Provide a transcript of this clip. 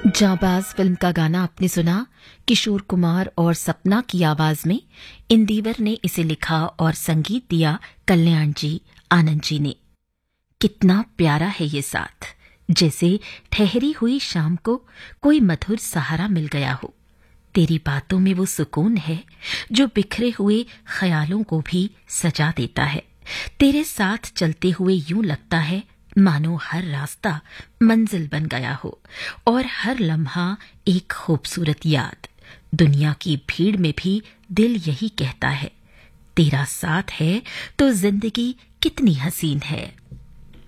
जाबाज film का गाना आपने सुना। किशोर कुमार और सपना की आवाज में इंदिवर ने इसे लिखा और संगीत दिया कल्याण जी आनंद जी ने। कितना प्यारा है ये साथ, जैसे ठहरी हुई शाम को कोई मधुर सहारा मिल गया हो। तेरी बातों में वो सुकून है जो बिखरे हुए ख्यालों को भी सजा देता है। तेरे साथ चलते हुए यूं लगता है मानो हर रास्ता मंजिल बन गया हो और हर लम्हा एक खूबसूरत याद। दुनिया की भीड़ में भी दिल यही कहता है, तेरा साथ है तो जिंदगी कितनी हसीन है।